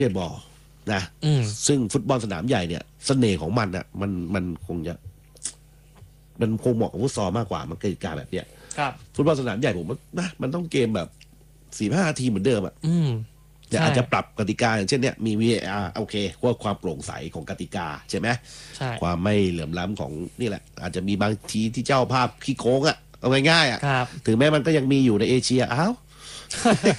เกตบอลนะซึ่งฟุตบอลสนามใหญ่เนี่ยเสน่ห์ของมันอ่ะมันคงจะมันคงเหมาะกับฟุตซอลมากกว่ามันกติกาแบบเนี้ยครับฟุตบอลสนามใหญ่ผมว่านะมันต้องเกมแบบ45 นาทีเหมือนเดิมอ่ะแต่ใช่อาจจะปรับกติกาอย่างเช่นเนี่ยมี VAR โอเคเพื่อความโปร่งใสของกติกาใช่ไหมใช่ความไม่เหลื่อมล้ำของนี่แหละอาจจะมีบางทีที่เจ้าภาพขี้โค้งอ่ะเอาง่ายๆอ่ะครับถึงแม้มันก็ยังมีอยู่ในเอเชียอ้าว